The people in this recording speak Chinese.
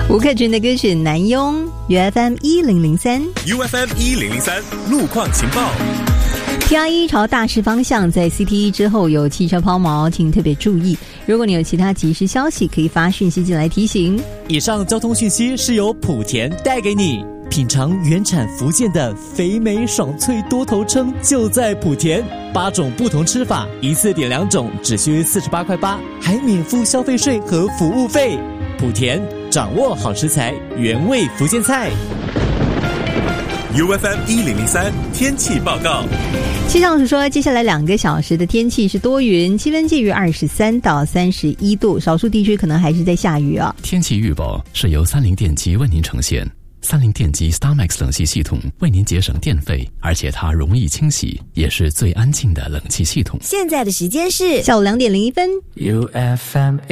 吴克群的歌曲《南庸》，UFM 1003 ，UFM 1003路况情报。 TR1朝大势方向，在 CT1 之后有汽车抛锚，请特别注意。如果你有其他即时消息，可以发讯息进来提醒。 以上交通讯息是由莆田带给你。品尝原产福建的肥美爽脆多头称，就在莆田，8种不同吃法，一次点2种，只需48块8，还免付消费税和服务费。莆田，掌握好食材，原味福建菜。 UFM 1003天气报告。 气象署说，接下来2个小时的天气是多云，气温介于23到31度，少数地区可能还是在下雨啊。 天气预报是由30电机为您呈现。30电机 StarMax 冷气系统为您节省电费，而且它容易清洗，也是最安静的冷气系统。 现在的时间是下午2点01分。 UFM